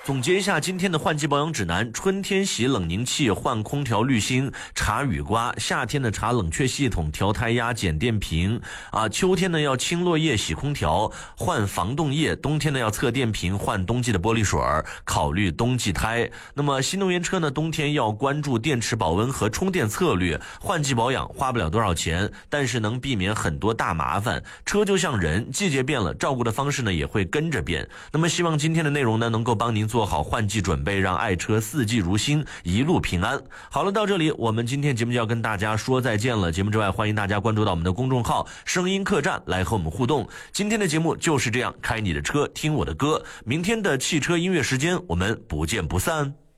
总结一下今天的换季保养指南：春天洗冷凝器，换空调滤芯，查雨刮；夏天的查冷却系统，调胎压，减电瓶秋天呢要清落叶，洗空调，换防冻液；冬天呢要测电瓶，换冬季的玻璃水，考虑冬季胎。那么新能源车呢，冬天要关注电池保温和充电策略。换季保养花不了多少钱，但是能避免很多大麻烦。车就像人，季节变了，照顾的方式呢也会跟着变。那么希望今天的内容呢能够帮您做好换季准备，让爱车四季如新，一路平安。好了，到这里我们今天节目就要跟大家说再见了。节目之外，欢迎大家关注到我们的公众号声音客栈来和我们互动。今天的节目就是这样，开你的车听我的歌。明天的汽车音乐时间我们不见不散。